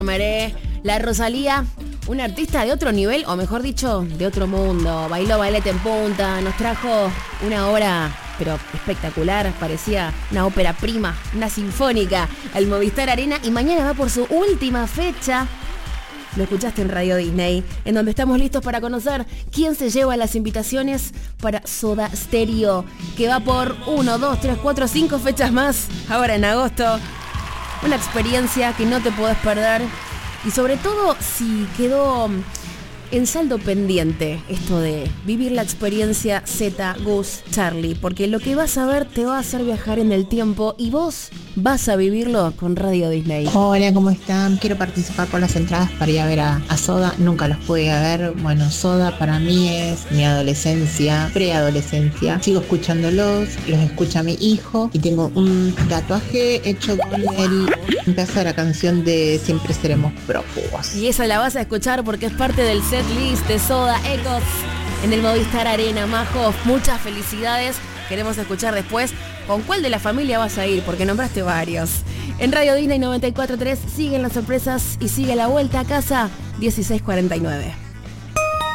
Meré, la Rosalía, una artista de otro nivel, o mejor dicho, de otro mundo. Bailó Bailete en Punta, nos trajo una obra, pero espectacular, parecía una ópera prima, una sinfónica, al Movistar Arena, y mañana va por su última fecha. Lo escuchaste en Radio Disney, en donde estamos listos para conocer quién se lleva las invitaciones para Soda Stereo, que va por 1, 2, 3, 4, 5 fechas más, ahora en agosto. Una experiencia que no te podés perder, y sobre todo si quedó en saldo pendiente esto de vivir la experiencia Z, Gus, Charlie, porque lo que vas a ver te va a hacer viajar en el tiempo y vos vas a vivirlo con Radio Disney. Hola, ¿cómo están? Quiero participar por las entradas para ir a ver a Soda. Nunca los pude ver. Bueno, Soda para mí es mi adolescencia, preadolescencia. Sigo escuchándolos, los escucha mi hijo y tengo un tatuaje hecho con el pedazo de la canción de Siempre Seremos Prófugos. Y esa la vas a escuchar porque es parte del set list de Soda Ecos en el Movistar Arena. Majo, muchas felicidades. Queremos escuchar después con cuál de la familia vas a ir, porque nombraste varios. En Radio Disney 94.3 siguen las sorpresas y sigue la vuelta a casa 16:49.